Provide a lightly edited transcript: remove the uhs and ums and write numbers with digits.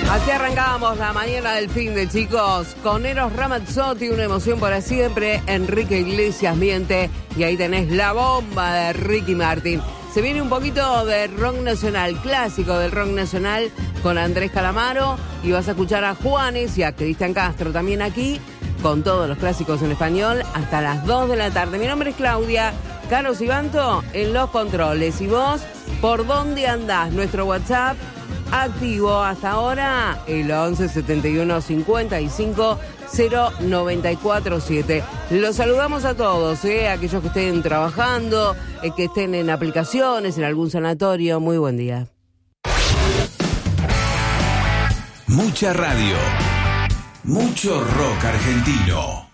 Así arrancábamos la mañana del fin de chicos, con Eros Ramazzotti, una emoción para siempre, Enrique Iglesias miente, y ahí tenés la bomba de Ricky Martin. Se viene un poquito de rock nacional, clásico del rock nacional, con Andrés Calamaro, y vas a escuchar a Juanes y a Cristian Castro también aquí, con todos los clásicos en español, hasta las 2 de la tarde. Mi nombre es Claudia, Carlos Ibanto en los controles, y vos, ¿por dónde andás? Nuestro WhatsApp activo hasta ahora, el 11 71 55 094 7. Los saludamos a todos, aquellos que estén trabajando, que estén en aplicaciones, en algún sanatorio. Muy buen día. Mucha radio, mucho rock argentino.